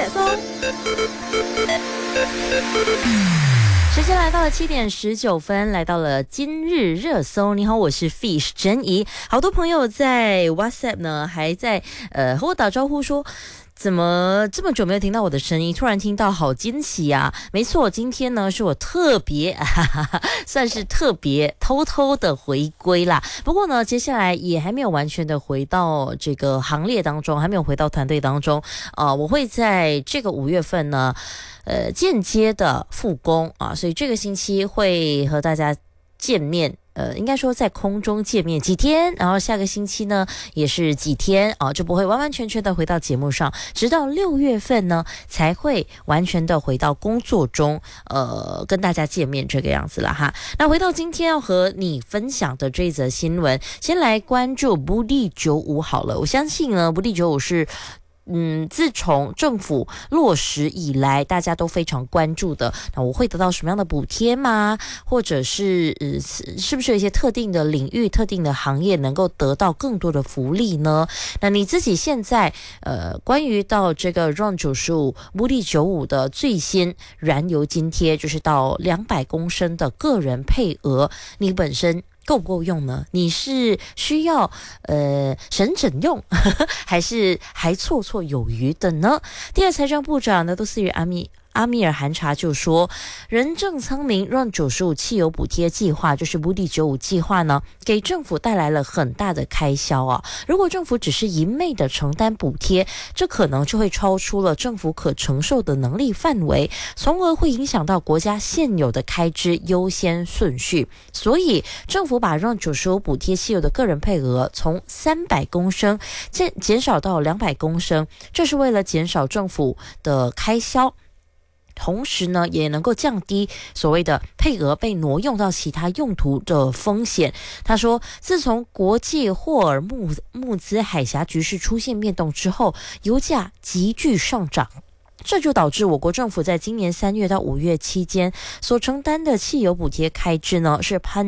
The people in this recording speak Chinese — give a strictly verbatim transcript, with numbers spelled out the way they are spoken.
搜。时间来到了七点十九分，来到了今日热搜。你好，我是 Fish 珍怡。好多朋友在 WhatsApp 呢，还在呃和我打招呼说，怎么这么久没有听到我的声音？突然听到，好惊喜啊！没错，今天呢是我特别，哈哈哈，算是特别偷偷的回归啦。不过呢，接下来也还没有完全的回到这个行列当中，还没有回到团队当中。呃，我会在这个五月份呢。呃，间接的复工啊，所以这个星期会和大家见面，呃，应该说在空中见面几天，然后下个星期呢也是几天啊，就不会完完全全的回到节目上，直到六月份呢才会完全的回到工作中，呃，跟大家见面这个样子了哈。那回到今天要和你分享的这则新闻，先来关注不利九五好了，我相信呢，不利九五是。嗯，自从政府落实以来，大家都非常关注的。那我会得到什么样的补贴吗？或者是呃，是不是有一些特定的领域、特定的行业能够得到更多的福利呢？那你自己现在呃，关于到这个 R O N 九十五、不利九五的最新燃油津贴，就是到两百公升的个人配额，你本身。够不够用呢？你是需要呃省整用，呵呵还是还绰绰有余的呢？第二财政部长呢，都是与阿米。阿米尔寒茶就说，仁政聪明让九十五汽油补贴计划，就是不利九五计划呢，给政府带来了很大的开销啊。如果政府只是一昧的承担补贴，这可能就会超出了政府可承受的能力范围，从而会影响到国家现有的开支优先顺序。所以政府把让九十五补贴汽油的个人配额从三百公升减减少到两百公升，这是为了减少政府的开销。同时呢，也能够降低所谓的配额被挪用到其他用途的风险。他说，自从国际霍尔木木兹海峡局势出现变动之后，油价急剧上涨。这就导致我国政府在今年三月到五月期间所承担的汽油补贴开支呢，是攀